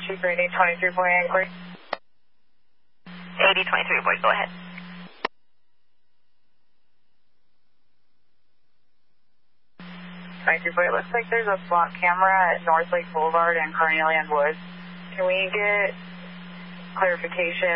Chief Rating 23 boy inquiry. 8023 boy, go ahead. It looks like there's a block camera at North Lake Boulevard and Carnelian Woods. Can we get clarification